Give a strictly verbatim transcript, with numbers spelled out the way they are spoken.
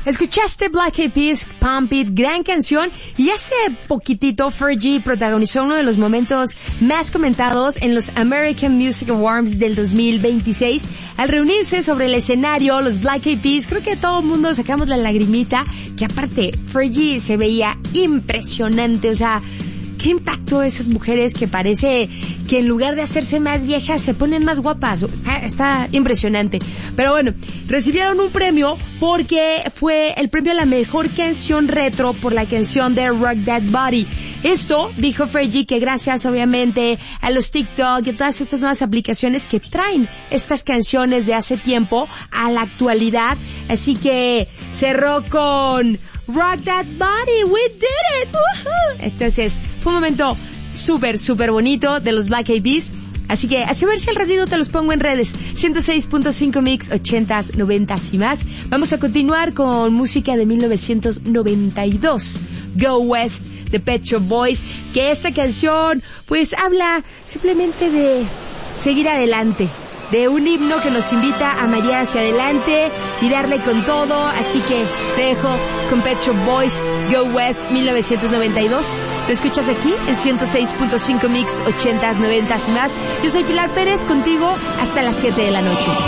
Escuchaste Black Eyed Peas, Pump It, gran canción, y hace poquitito Fergie protagonizó uno de los momentos más comentados en los American Music Awards del dos mil veintiséis. Al reunirse sobre el escenario, los Black Eyed Peas, creo que todo el mundo sacamos la lagrimita, que aparte Fergie se veía impresionante, o sea, ¿qué impactó esas mujeres que parece que en lugar de hacerse más viejas se ponen más guapas? Está, está impresionante. Pero bueno, recibieron un premio porque fue el premio a la mejor canción retro por la canción de Rock That Body. Esto, dijo Fergie, que gracias obviamente a los TikTok y a todas estas nuevas aplicaciones que traen estas canciones de hace tiempo a la actualidad. Así que cerró con Rock That Body, we did it. Woohoo. Entonces, fue un momento súper, súper bonito de los Black Eyed Peas. Así que, así a ver si al ratito te los pongo en redes. ciento seis punto cinco Mix, ochentas, noventas y más. Vamos a continuar con música de mil novecientos noventa y dos. Go West, de Pet Shop Boys. Que esta canción, pues, habla simplemente de seguir adelante. De un himno que nos invita a marear hacia adelante y darle con todo. Así que te dejo con Pet Shop Boys, Go West, mil novecientos noventa y dos. Lo escuchas aquí en ciento seis punto cinco Mix, ochentas, noventas y más. Yo soy Pilar Pérez, contigo hasta las siete de la noche.